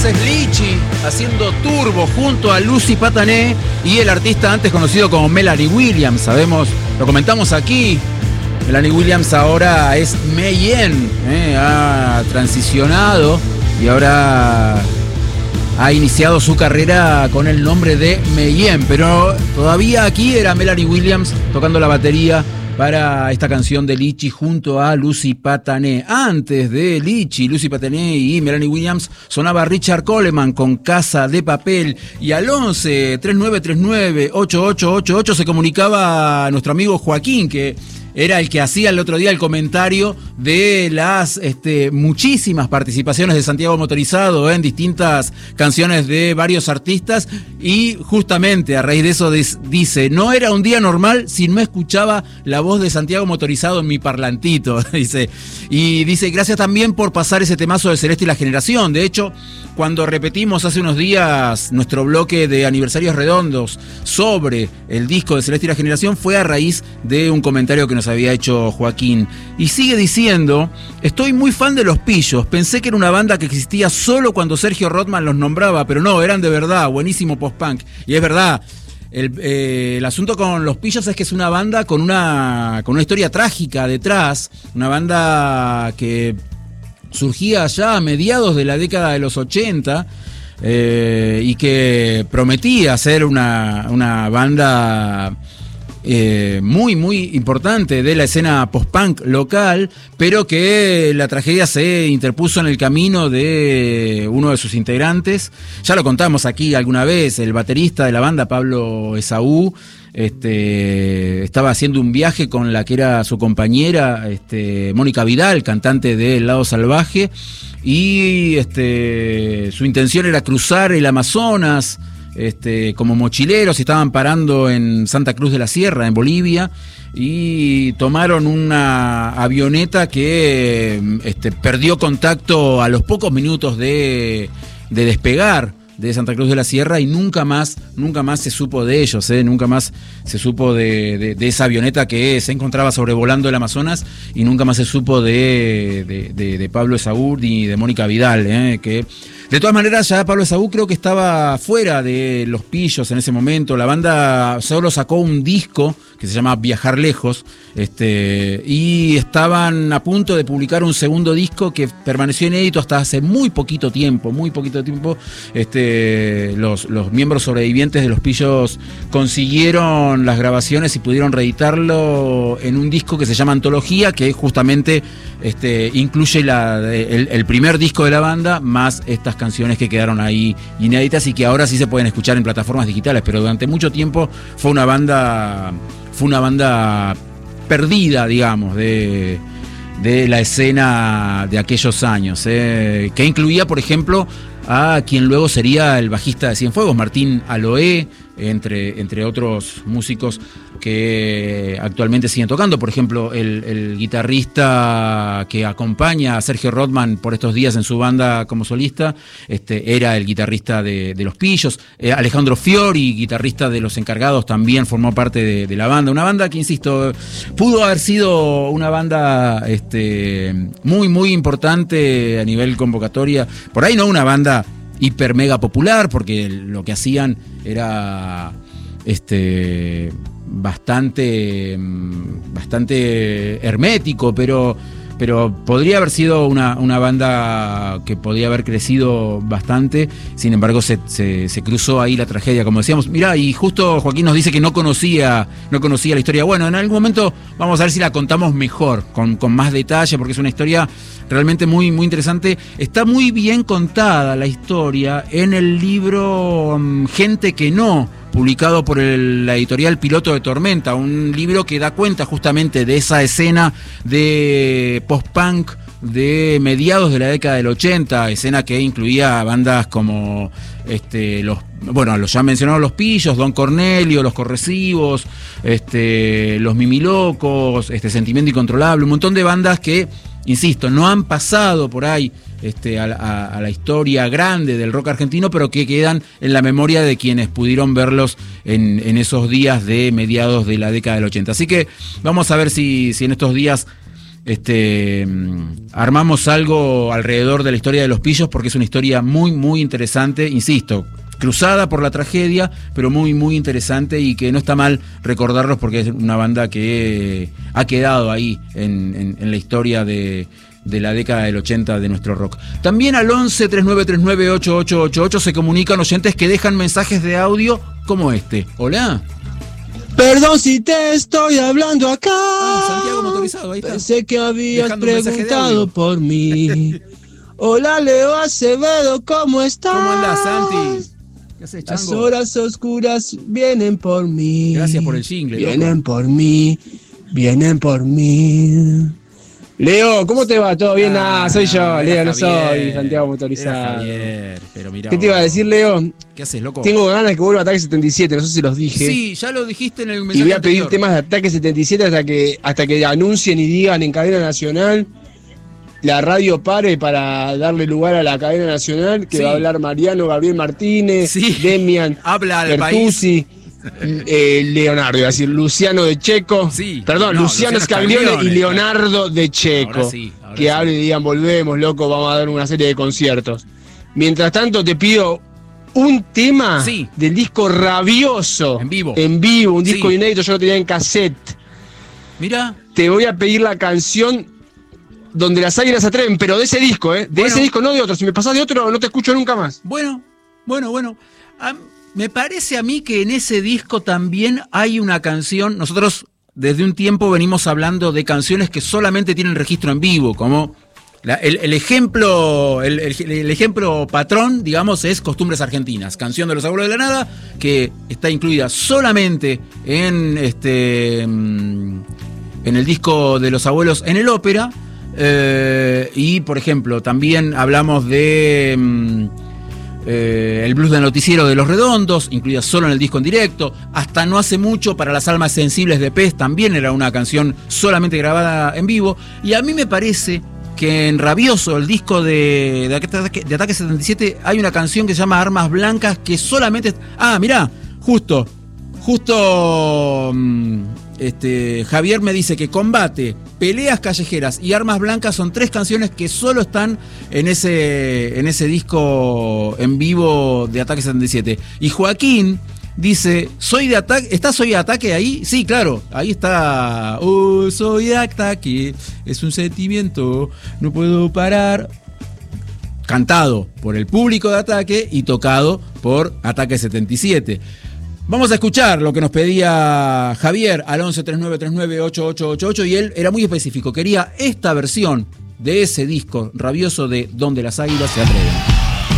es Lichi haciendo Turbo junto a Lucy Patané y el artista antes conocido como Melanie Williams. Sabemos, lo comentamos aquí. Melanie Williams ahora es Mayhem, ha transicionado y ahora ha iniciado su carrera con el nombre de Mayhem, pero todavía aquí era Melanie Williams tocando la batería para esta canción de Lichi junto a Lucy Patané. Antes de Lichi, Lucy Patané y Melanie Williams sonaba Richard Coleman con Casa de Papel, y al 11-3939-8888 se comunicaba nuestro amigo Joaquín, que era el que hacía el otro día el comentario de las muchísimas participaciones de Santiago Motorizado en distintas canciones de varios artistas, y justamente a raíz de eso dice: no era un día normal si no escuchaba la voz de Santiago Motorizado en mi parlantito, dice. Y dice: gracias también por pasar ese temazo de Celeste y la Generación. De hecho, cuando repetimos hace unos días nuestro bloque de aniversarios redondos sobre el disco de Celeste y la Generación, fue a raíz de un comentario que nos había hecho Joaquín. Y sigue diciendo: estoy muy fan de Los Pillos, pensé que era una banda que existía solo cuando Sergio Rothman los nombraba, pero no, eran de verdad, buenísimo post-punk. Y es verdad, el asunto con Los Pillos es que es una banda con una historia trágica detrás, una banda que surgía ya a mediados de la década de los 80 y que prometía ser una banda muy muy importante de la escena post-punk local, pero que la tragedia se interpuso en el camino de uno de sus integrantes. Ya lo contamos aquí alguna vez, el baterista de la banda, Pablo Esaú, estaba haciendo un viaje con la que era su compañera, Mónica Vidal, cantante de El Lado Salvaje, y su intención era cruzar el Amazonas como mochileros. Estaban parando en Santa Cruz de la Sierra, en Bolivia, y tomaron una avioneta que perdió contacto a los pocos minutos de despegar de Santa Cruz de la Sierra, y nunca más se supo de ellos, nunca más se supo de esa avioneta que se encontraba sobrevolando el Amazonas, y nunca más se supo de Pablo Esaú ni de Mónica Vidal, que de todas maneras ya Pablo Esaú creo que estaba fuera de Los Pillos en ese momento. La banda solo sacó un disco que se llama Viajar Lejos, y estaban a punto de publicar un segundo disco que permaneció inédito hasta hace muy poquito tiempo. Los miembros sobrevivientes de Los Pillos consiguieron las grabaciones y pudieron reeditarlo en un disco que se llama Antología, que justamente incluye el primer disco de la banda, más estas canciones que quedaron ahí inéditas y que ahora sí se pueden escuchar en plataformas digitales, pero durante mucho tiempo fue una banda perdida, digamos, de la escena de aquellos años, que incluía, por ejemplo, a quien luego sería el bajista de Cienfuegos, Martín Aloé, entre otros músicos que actualmente siguen tocando. Por ejemplo, el guitarrista que acompaña a Sergio Rothman por estos días en su banda como solista, era el guitarrista de Los Pillos. Alejandro Fiori, guitarrista de Los Encargados, también formó parte de la banda. Una banda que, insisto, pudo haber sido una banda muy, muy importante a nivel convocatoria. Por ahí no una banda hiper mega popular, porque lo que hacían era bastante hermético, pero podría haber sido una banda que podría haber crecido bastante. Sin embargo, se cruzó ahí la tragedia, como decíamos. Mirá, y justo Joaquín nos dice que no conocía la historia. Bueno, en algún momento vamos a ver si la contamos mejor, con más detalle, porque es una historia realmente muy, muy interesante. Está muy bien contada la historia en el libro Gente que no, publicado por la editorial Piloto de Tormenta, un libro que da cuenta justamente de esa escena de post-punk de mediados de la década del 80, escena que incluía bandas como los ya mencionados Los Pillos, Don Cornelio, Los Corresivos, Los Mimilocos, Sentimiento Incontrolable, un montón de bandas que, insisto, no han pasado por ahí a la historia grande del rock argentino, pero que quedan en la memoria de quienes pudieron verlos en esos días de mediados de la década del 80. Así que vamos a ver si en estos días armamos algo alrededor de la historia de Los Pillos porque es una historia muy, muy interesante, insisto, cruzada por la tragedia, pero muy, muy interesante y que no está mal recordarlos porque es una banda que ha quedado ahí en la historia de la década del 80 de nuestro rock. También al 11 3939 8888 se comunican oyentes que dejan mensajes de audio como este. Hola. Perdón si te estoy hablando acá. Santiago Motorizado, ahí está. Pensé que habías preguntado por mí. Hola, Leo Acevedo, ¿cómo estás? ¿Cómo andás, Santi? ¿Qué haces, Chango? Las horas oscuras vienen por mí. Gracias por el jingle. Vienen loco. por mí, vienen por mí. Leo, ¿cómo te va? ¿Todo bien? Soy yo, Leo, no soy Santiago Motorizado. Javier, pero mirá ¿Qué te iba a decir, Leo? ¿Qué haces, loco? Tengo ganas de que vuelva Ataque 77, no sé si los dije. Sí, ya lo dijiste en el mensaje Y voy a pedir anterior. temas de Ataque 77 hasta que anuncien y digan en cadena nacional, la radio pare para darle lugar a la cadena nacional, que Sí. va a hablar Mariano Gabriel Martínez, Sí. Demian Habla al Pertusi, Leonardo, iba a decir Luciano de Checo, Sí. perdón, No, Luciano Scaglione y Scaglione, Leonardo de Checo, Ahora sí. que hablen y digan, volvemos, loco, vamos a dar una serie de conciertos. Mientras tanto, te pido un tema Sí. del disco Rabioso. En vivo. Un disco Sí. inédito, yo lo tenía en cassette. Mira, Te voy a pedir la canción Donde las águilas se atreven, pero de ese disco, ¿eh? De Bueno. ese disco, no de otro. Si me pasás de otro, no te escucho nunca más. bueno. Me parece a mí que en ese disco también hay una canción. Nosotros desde un tiempo venimos hablando de canciones que solamente tienen registro en vivo, como el ejemplo patrón, digamos, es Costumbres Argentinas, canción de los Abuelos de la Nada, que está incluida solamente en el disco de los Abuelos en el ópera. Y por ejemplo, también hablamos de el blues del noticiero de Los Redondos, incluida solo en el disco en directo. Hasta no hace mucho, para las almas sensibles de Pez, también era una canción solamente grabada en vivo. Y a mí me parece que en Rabioso, el disco de Ataque 77, hay una canción que se llama Armas Blancas, que solamente... mirá, justo Javier me dice que Combate, Peleas Callejeras y Armas Blancas son 3 canciones que solo están en ese disco en vivo de Ataque 77. Y Joaquín dice, ¿Soy de Ataque ahí? Sí, claro, ahí está. Soy de Ataque, es un sentimiento, no puedo parar. Cantado por el público de Ataque y tocado por Ataque 77. Vamos a escuchar lo que nos pedía Javier al 11 3939 8888 y él era muy específico, quería esta versión de ese disco rabioso de Donde las águilas se atreven.